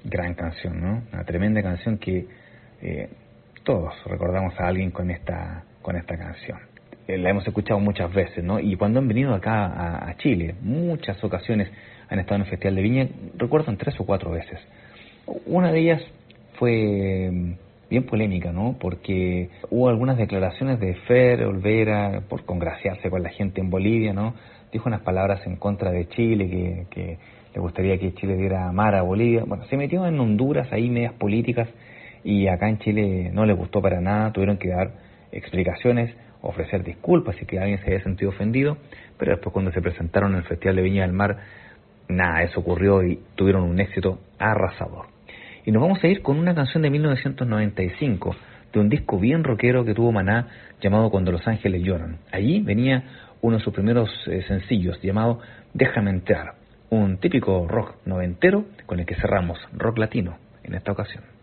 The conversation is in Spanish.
Gran canción, ¿no? Una tremenda canción que todos recordamos a alguien con esta canción. La hemos escuchado muchas veces, ¿no? Y cuando han venido acá a Chile, muchas ocasiones han estado en el Festival de Viña, recuerdo en 3 o 4 veces. Una de ellas fue bien polémica, ¿no? Porque hubo algunas declaraciones de Fer Olvera por congraciarse con la gente en Bolivia, ¿no? Dijo unas palabras en contra de Chile, que le gustaría que Chile diera mar a Bolivia. Bueno, se metió en Honduras ahí medias políticas y acá en Chile no le gustó para nada, tuvieron que dar explicaciones, ofrecer disculpas si que alguien se había sentido ofendido, pero después cuando se presentaron en el Festival de Viña del Mar, nada, eso ocurrió y tuvieron un éxito arrasador. Y nos vamos a ir con una canción de 1995, de un disco bien rockero que tuvo Maná, llamado Cuando los Ángeles Lloran. Allí venía uno de sus primeros sencillos, llamado Déjame Entrar, un típico rock noventero con el que cerramos rock latino en esta ocasión.